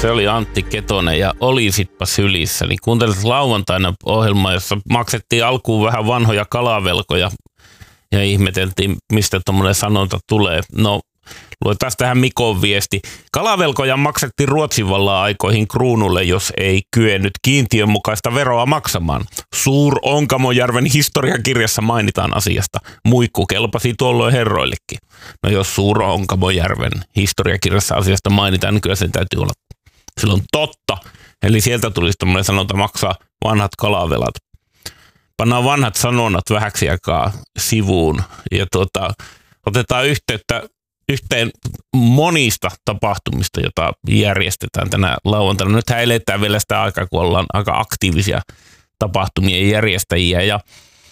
Se oli Antti Ketonen ja Olisitpa sylissä. Niin kuuntelit lauantaina ohjelmaa, jossa maksettiin alkuun vähän vanhoja kalavelkoja ja ihmeteltiin, mistä tuommoinen sanonta tulee. No, luetaan tähän Mikon viesti. Kalavelkoja maksettiin Ruotsin vallan aikoihin kruunulle, jos ei kyennyt kiintiön mukaista veroa maksamaan. Suur-Onkamojärven historiakirjassa mainitaan asiasta. Muikku kelpasi tuolloin herroillekin. No jos Suur-Onkamojärven historiakirjassa asiasta mainitaan, niin kyllä sen täytyy olla silloin totta. Eli sieltä tulisi tuommoinen sanonta maksaa vanhat kalavelat. Pannaan vanhat sanonnat vähäksi aikaa sivuun ja otetaan yhteyttä yhteen monista tapahtumista, jota järjestetään tänä lauantaina. Nythän eletään vielä sitä aikaa, kun ollaan aika aktiivisia tapahtumien järjestäjiä. Ja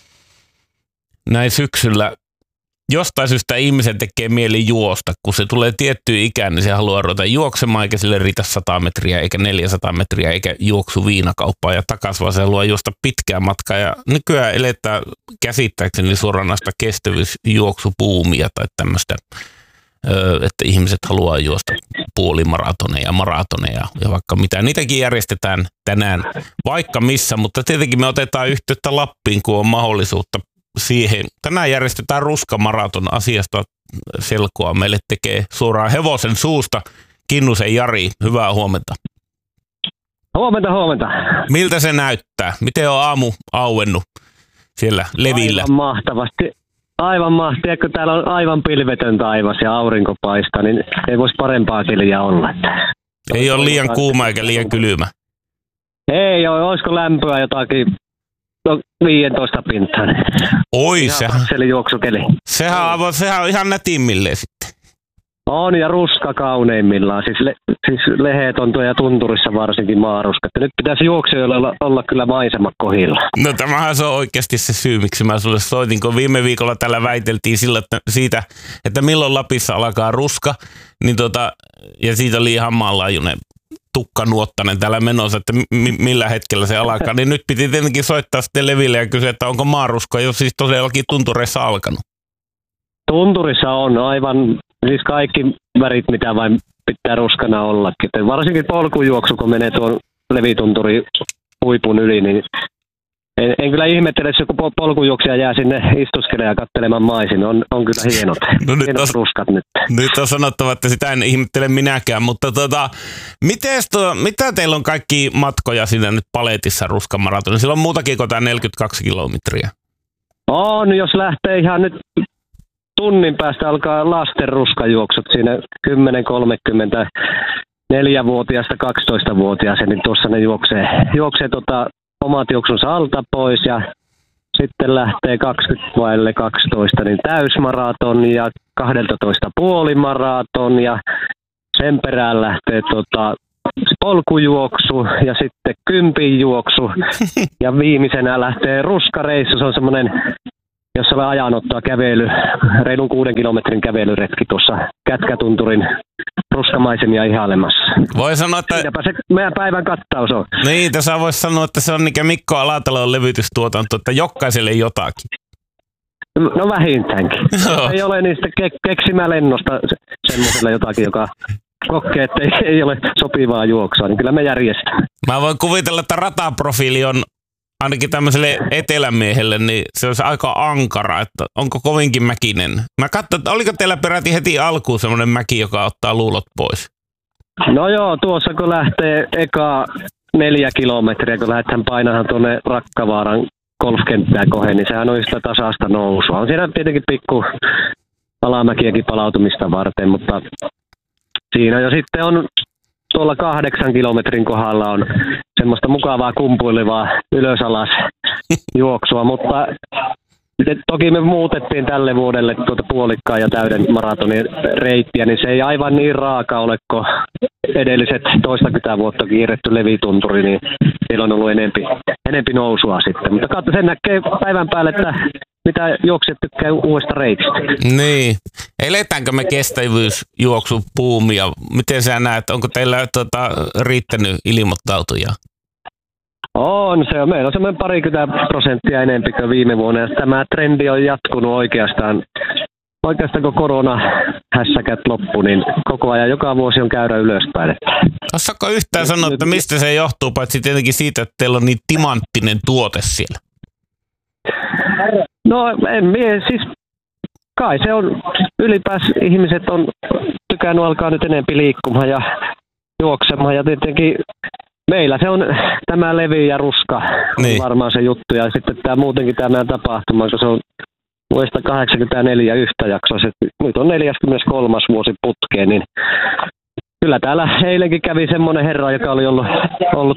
näin syksyllä jostain syystä ihmisen tekee mieli juosta. Kun se tulee tiettyyn ikään, niin se haluaa ruveta juoksemaan, eikä sille riitä 100 metriä, eikä 400 metriä, eikä juoksu viinakauppaan ja takaisin, vaan se haluaa juosta pitkää matkaa. Ja nykyään eletään käsittääkseni suoranaista kestävyysjuoksupuumia tai tämmöistä, että ihmiset haluaa juosta puolimaratoneja, maratoneja ja vaikka mitä. Niitäkin järjestetään tänään vaikka missä, mutta tietenkin me otetaan yhteyttä Lappiin, kun on mahdollisuutta siihen. Tänään järjestetään ruskamaraton, asiasta selkoa meille tekee suoraan hevosen suusta Kinnusen Jari. Hyvää huomenta. Huomenta. Miltä se näyttää? Miten on aamu auennut siellä levillä? Aivan mahtavaa, kun täällä on aivan pilvetön taivas ja aurinko paistaa, niin ei voisi parempaa keliä olla. Ei ole liian kuuma eikä liian kylmä. Ei ole, olisiko lämpöä jotakin 15 pintaan. Oi, sehän on ihan nätimmilleen sitten. On ja ruska kauneimmillaan, siis lehetonto ja tunturissa varsinkin maaruska. Nyt pitäisi juoksijoilla olla kyllä maisemat kohdilla. No tämähän se on oikeasti se syy, miksi mä sulle soitin, kun viime viikolla täällä väiteltiin siitä, että milloin Lapissa alkaa ruska, niin ja siitä oli ihan maanlaajuinen tukkanuottainen täällä menossa, että millä hetkellä se alkaa, niin nyt piti tietenkin soittaa sitten leville ja kysyä, että onko maaruska jo siis todellakin tuntureissa alkanut? Tunturissa on aivan, siis kaikki värit, mitä vain pitää ruskana ollakin. Varsinkin polkujuoksu, kun menee tuon levitunturi huipun yli, niin en kyllä ihmettele, jos joku polkujuoksija jää sinne istuskelemaan ja katselemaan maisin. On kyllä hienot, hienot ruskat nyt. Nyt on sanottava, että sitä en ihmettele minäkään, mutta mitä teillä on kaikki matkoja siinä nyt paletissa ruskamaraton? Sillä on muutakin kuin tämä 42 kilometriä. On, jos lähtee ihan nyt tunnin päästä alkaa lasten ruskajuoksut siinä 10-30 4-vuotiaasta 12-vuotiaaseen, niin tuossa ne juoksee omat juoksunsa alta pois ja sitten lähtee 20-12 niin täysmaraton ja 12 puolimaraton ja sen perään lähtee polkujuoksu ja sitten kympinjuoksu ja viimeisenä lähtee ruskareissu. Se on semmoinen, jossa on ajanottoa kävely, reilun 6 kilometrin kävelyretki tuossa Kätkätunturin ruskamaisemia ihailemassa. Voi sanoa, että siinäpä se meidän päivän kattaus on. Niin, tässä voisi sanoa, että se on niin kuin Mikko Alatalon levytystuotanto, että jokaiselle jotakin. No vähintäänkin. Ei ole niistä keksimää lennosta semmoiselle jotakin, joka kokee, että ei ole sopivaa juoksua, niin kyllä me järjestämme. Mä voin kuvitella, että rataprofiili on ainakin tämmöiselle etelämiehelle, niin se olisi aika ankara, että onko kovinkin mäkinen. Mä katsoin, että oliko teillä peräti heti alkuun semmoinen mäki, joka ottaa luulot pois? No joo, tuossa kun lähtee eka 4 kilometriä, kun lähdetään painamaan tuonne Rakkavaaran golfkenttää kohden, niin sehän on yhtä tasaista nousua. On siinä tietenkin pikku alamäkiäkin palautumista varten, mutta siinä jo sitten on tuolla 8 kilometrin kohdalla on semmoista mukavaa kumpuilevaa ylös-alas juoksua, mutta toki me muutettiin tälle vuodelle puolikkaan ja täyden maratonin reittiä, niin se ei aivan niin raaka ole, kun edelliset 20 vuotta kiirretty levitunturi, niin siellä on ollut enempi nousua sitten. Mutta katso, sen näkee päivän päälle, että mitä juoksijat tykkää uudesta reitistä. Niin. Eletäänkö me kestävyysjuoksupuumia? Miten sä näet? Onko teillä riittänyt ilmoittautuja? On se. Meillä on semmoinen 20% enemmän kuin viime vuonna. Ja tämä trendi on jatkunut oikeastaan oikeastaan kun koronahässäkät loppu, niin koko ajan joka vuosi on käydä ylöspäin. Osaatko yhtään sanoa, että mistä se johtuu, paitsi tietenkin siitä, että teillä on niin timanttinen tuote siellä? No siis kai se on, ylipäänsä ihmiset on tykännyt alkaa nyt enemmän liikkumaan ja juoksemaan ja tietenkin meillä se on tämä levy ja ruska niin. Varmaan se juttu ja sitten tämä muutenkin tämä meidän tapahtuma, kun se on vuodesta 84 yhtä jaksoa, nyt on 43. vuosi putkeen, niin kyllä täällä eilenkin kävi semmoinen herra, joka oli ollut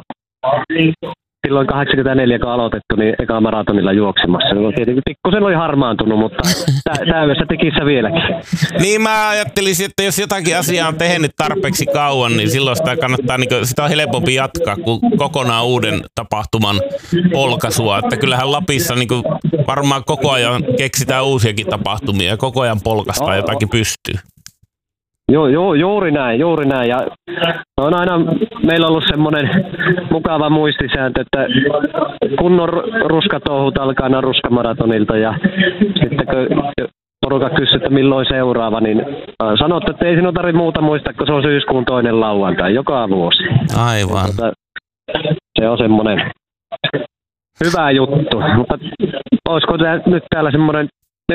silloin 84, kun aloitettu, niin eka maratonilla juoksemassa. No, tietenkin pikkusen oli harmaantunut, mutta täydessä tekissä vieläkin. Niin mä ajattelisin, että jos jotakin asiaa on tehnyt tarpeeksi kauan, niin silloin sitä kannattaa, sitä on helpompi jatkaa kuin kokonaan uuden tapahtuman polkaisua. Että kyllähän Lapissa varmaan koko ajan keksitään uusiakin tapahtumia ja koko ajan polkaistaan jotakin pystyy. Joo, juuri näin. Ja on aina meillä ollut semmoinen mukava muistisääntö, että kunnon ruskatouhut alkaa aina ruskamaratonilta ja sitten kun porukka kysyy, että milloin seuraava, niin sanot, että ei sinun tarvitse muuta muistaa, kun se on syyskuun 2. lauantai joka vuosi. Aivan. Se on semmoinen hyvä juttu, mutta olisiko nyt täällä semmoinen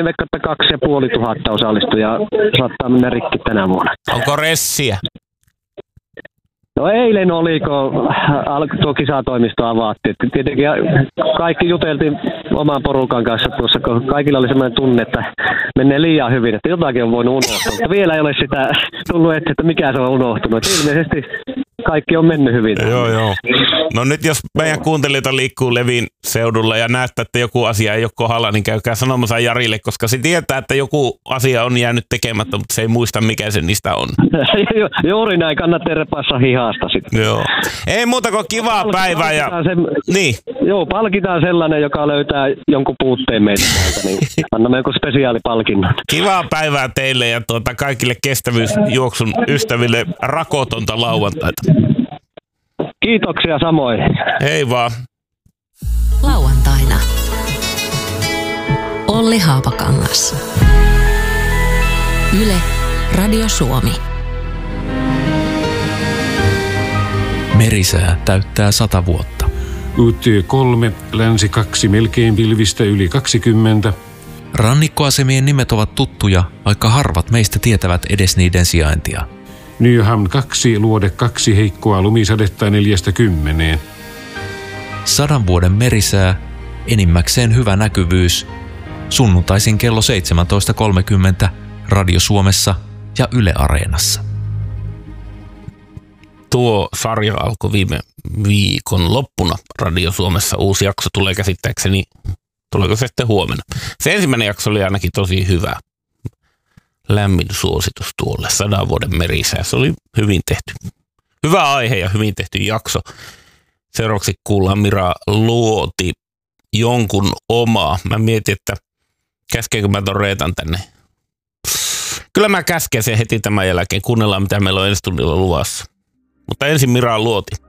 42,500 osallistujaa saattaa mennä rikki tänä vuonna. Onko ressiä? No eilen oli, kun tuo kisatoimisto avattiin. Tietenkin kaikki juteltiin oman porukan kanssa tuossa, kun kaikilla oli sellainen tunne, että menee liian hyvin, että jotakin on voinut unohtua. Mutta vielä ei ole sitä tullut eteen, että mikä se on unohtunut. Ilmeisesti kaikki on mennyt hyvin. Joo. No nyt jos meidän kuuntelijoita liikkuu Levin seudulla ja näyttää, että joku asia ei ole kohdalla, niin käykää sanomassa Jarille, koska se tietää, että joku asia on jäänyt tekemättä, mutta se ei muista, mikä se niistä on. Juuri näin, kannattaa repassa hihasta sitten. Joo. Ei muuta kuin kivaa päivää. Niin. Joo, palkitaan sellainen, joka löytää jonkun puutteen meitä täältä, niin annamme joku spesiaalipalkinnon. Kivaa päivää teille ja kaikille kestävyysjuoksun ystäville rakotonta lauantaita. Kiitoksia samoin. Hei vaan. Lauantaina. Olli Haapakangas. Yle, Radio Suomi. Merisää täyttää 100 vuotta. UT3, länsi 2, melkein pilvistä yli 20. Rannikkoasemien nimet ovat tuttuja, vaikka harvat meistä tietävät edes niiden sijaintia. Nyhamn 2, luode 2, heikkoa lumisadetta 40. 100 vuoden merisää, enimmäkseen hyvä näkyvyys. Sunnuntaisin kello 17.30 Radio Suomessa ja Yle Areenassa. Tuo sarja alkoi viime viikon loppuna Radio Suomessa. Uusi jakso tulee käsittääkseni, tuleeko se sitten huomenna. Se ensimmäinen jakso oli ainakin tosi hyvä. Lämmin suositus tuolle 100 vuoden merisää. Se oli hyvin tehty. Hyvä aihe ja hyvin tehty jakso. Seuraavaksi kuullaan Mira Luoti jonkun omaa. Mä mietin, että käskeekö mä ton Reetan tänne. Kyllä mä käsken sen heti tämän jälkeen. Kuunnellaan, mitä meillä on ensi tunnilla luvassa. Mutta ensin Mira Luoti.